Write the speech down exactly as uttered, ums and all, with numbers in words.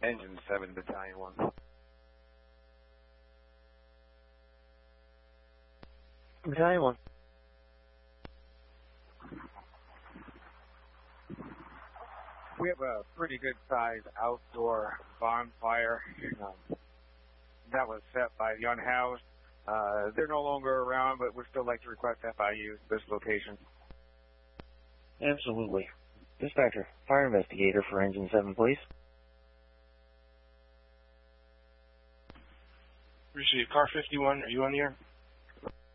Engine seven, Battalion one. Battalion one. We have a pretty good sized outdoor bonfire um, that was set by the unhoused. Uh, they're no longer around, but we'd still like to request F I U this location. Absolutely. Dispatcher, fire investigator for Engine seven, please. Receive car fifty-one, are you on the air?